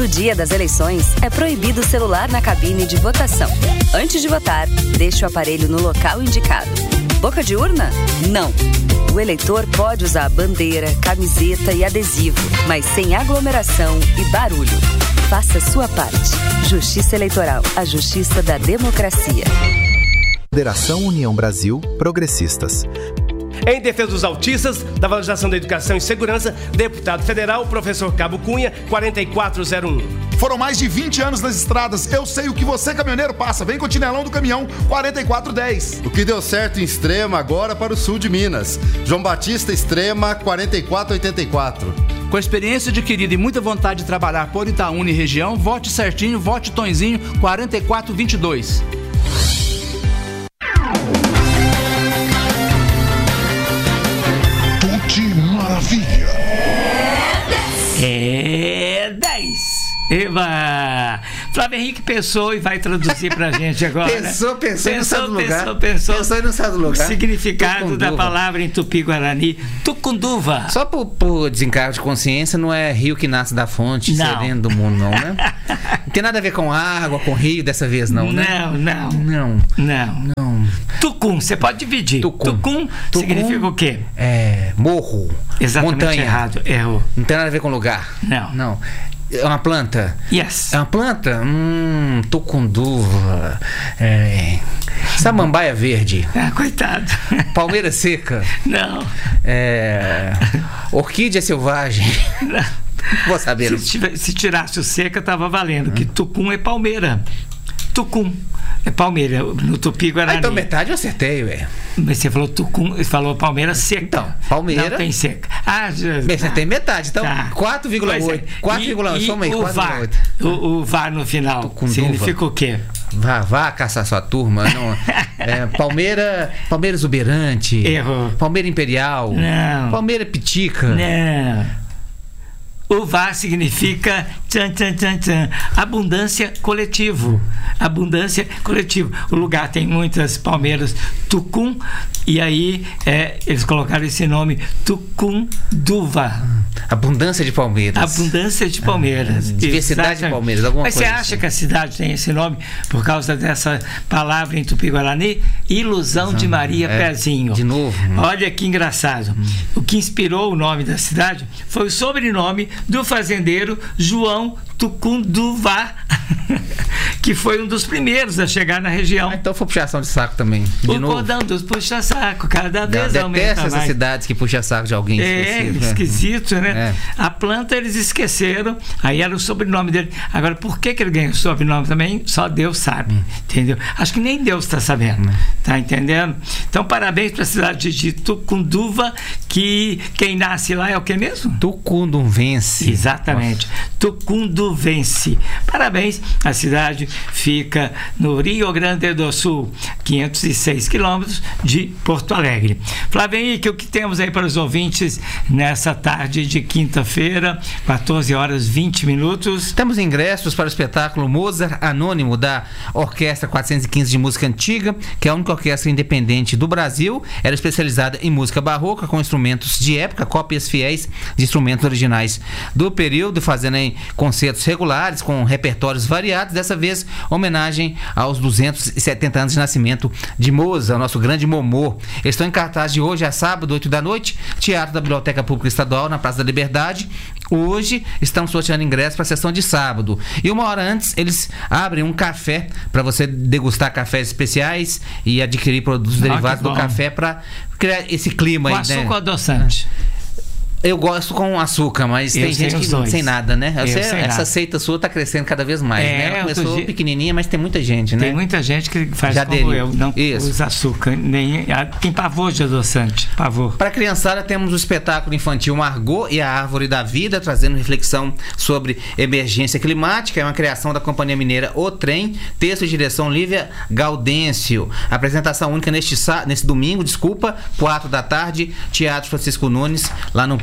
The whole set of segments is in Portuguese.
No dia das eleições, é proibido o celular na cabine de votação. Antes de votar, deixe o aparelho no local indicado. Boca de urna? Não. O eleitor pode usar bandeira, camiseta e adesivo, mas sem aglomeração e barulho. Faça a sua parte. Justiça Eleitoral, a justiça da democracia. Federação União Brasil, Progressistas. Em defesa dos autistas, da valorização da educação e segurança, deputado federal, professor Cabo Cunha, 4401. Foram mais de 20 anos nas estradas. Eu sei o que você, caminhoneiro, passa. Vem com o Tinelão do Caminhão, 4410. O que deu certo em Extrema, agora para o sul de Minas. João Batista Extrema, 4484. Com a experiência adquirida e muita vontade de trabalhar por Itaúna e região, vote certinho, vote Tonzinho, 4422. Maravilha. É 10. Eba! Flávio Henrique pensou e vai traduzir pra gente agora. Pensou e não sai do lugar. Pensou e não sai do lugar. O significado da palavra em Tupi-Guarani, tucunduva. Só por desencargo de consciência, não é rio que nasce da fonte, sereno do mundo, não, né? Não tem nada a ver com água, com rio dessa vez, não, né? Não. Tucum, você pode dividir. Tucum significa o quê? Morro. Exatamente. Montanha. Errado, errou. Não tem nada a ver com lugar. Não. É uma planta? Yes. É uma planta? Tucunduva. Samambaia verde. Coitado. Palmeira seca. Não. Orquídea selvagem. Não. Vou saber. Se tirasse o seca, tava valendo. Que tucum é palmeira. Tucum é palmeira no Tupi-Guarani. Então metade eu acertei, velho. Mas você falou tucum, você falou palmeira seca. Então, palmeira. Não tem seca. Você tem metade, então 4,8. 4,8, soma aí, 4,8. O VAR no final significa o quê? Vá caçar sua turma. Não. Palmeira exuberante. Errou. Palmeira imperial. Não. Palmeira pitica. Não. O VAR significa abundância coletivo. Abundância coletivo. O lugar tem muitas palmeiras tucum, e aí eles colocaram esse nome Tucunduva. Abundância de palmeiras. Abundância de palmeiras. Diversidade de palmeiras, alguma Mas coisa. Mas você acha que a cidade tem esse nome por causa dessa palavra em Tupi-Guarani? Ilusão de Maria Pezinho. De novo. Olha que engraçado. O que inspirou o nome da cidade foi o sobrenome do fazendeiro João Tucunduva, que foi um dos primeiros a chegar na região. Então foi puxação de saco também. O cordão dos puxa-saco, cada vez aumenta mais. Essas cidades que puxa saco de alguém. Esquisito, né? A planta eles esqueceram, aí era o sobrenome dele. Agora, por que ele ganhou o sobrenome também? Só Deus sabe, entendeu? Acho que nem Deus está sabendo, tá entendendo? Então, parabéns para a cidade de Tucunduva, que quem nasce lá é o que mesmo? Tucunduvense. Exatamente. Tucunduvense. Parabéns. A cidade fica no Rio Grande do Sul, 506 quilômetros de Porto Alegre. Flávio Henrique, o que temos aí para os ouvintes nessa tarde de quinta-feira, 14 horas 20 minutos? Temos ingressos para o espetáculo Mozart Anônimo da Orquestra 415 de Música Antiga, que é a única orquestra independente do Brasil. Era especializada em música barroca com instrumentos de época, cópias fiéis de instrumentos originais do período, fazendo em concertos regulares com repertórios variados. Dessa vez, homenagem aos 270 anos de nascimento de Mozart, o nosso grande Momô. Eles estão em cartaz de hoje a sábado, 8 da noite, Teatro da Biblioteca Pública Estadual, na Praça da Liberdade. Hoje estamos sorteando ingressos para a sessão de sábado. E uma hora antes, eles abrem um café para você degustar cafés especiais e adquirir produtos derivados do café para criar esse clima com aí, açúcar ou adoçante? Eu gosto com açúcar, mas tem gente que não sem nada, né? Essa seita sua tá crescendo cada vez mais, né? Ela começou pequenininha, mas tem muita gente, né? Tem muita gente que faz como eu, não usa açúcar, tem pavor de adoçante, pavor. Para a criançada, temos o espetáculo infantil Margot e a Árvore da Vida, trazendo reflexão sobre emergência climática. É uma criação da Companhia Mineira O Trem, texto e direção Lívia Gaudêncio. Apresentação única nesse domingo, 4 da tarde, Teatro Francisco Nunes, lá no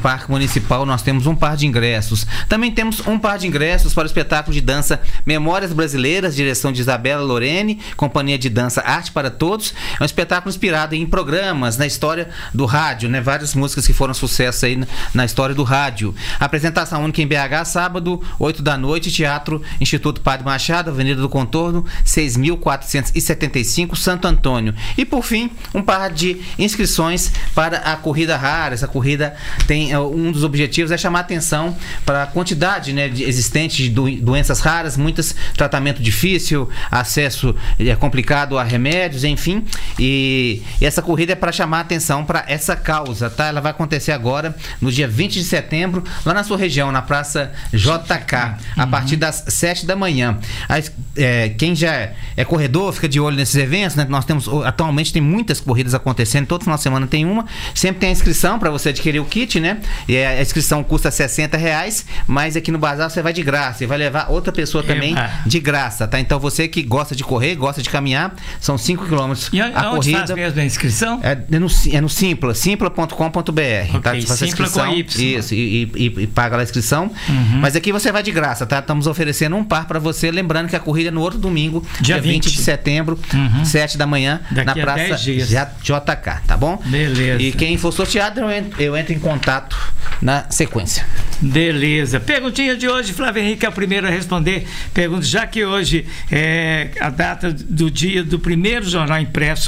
Parque Municipal, nós temos um par de ingressos. Também temos um par de ingressos para o espetáculo de dança Memórias Brasileiras, direção de Isabela Lorene, companhia de dança Arte para Todos. É um espetáculo inspirado em programas na história do rádio, né? Várias músicas que foram sucesso aí na história do rádio. Apresentação única em BH, sábado, 8 da noite, Teatro Instituto Padre Machado, Avenida do Contorno, 6.475, Santo Antônio. E por fim, um par de inscrições para a Corrida Rara. Essa corrida tem um dos objetivos é chamar atenção para a quantidade, né, existente de doenças raras, muitas tratamento difícil, acesso complicado a remédios, enfim. E essa corrida é para chamar atenção para essa causa, tá? Ela vai acontecer agora no dia 20 de setembro, lá na sua região, na Praça JK, a partir das 7 da manhã. Quem já é corredor, fica de olho nesses eventos, né? Nós temos, atualmente tem muitas corridas acontecendo, todo final de semana tem uma, sempre tem a inscrição para você adquirir o kit, né? E a inscrição custa R$60, mas aqui no Bazar você vai de graça, e vai levar outra pessoa também de graça, tá? Então você que gosta de correr, gosta de caminhar, são 5 quilômetros a corrida. Faz mesmo a inscrição? É no Simpla, simpla.com.br, okay, tá? Você Simpla com Y. Isso, e paga lá a inscrição. Mas aqui você vai de graça, tá? Estamos oferecendo um par para você, lembrando que a corrida é no outro domingo, dia 20 de setembro, 7 da manhã, na Praça JK, tá bom? Beleza. E quem for sorteado, eu entro em contato na sequência. Beleza. Perguntinha de hoje, Flávio Henrique é o primeiro a responder. Pergunta, já que hoje é a data do dia do primeiro jornal impresso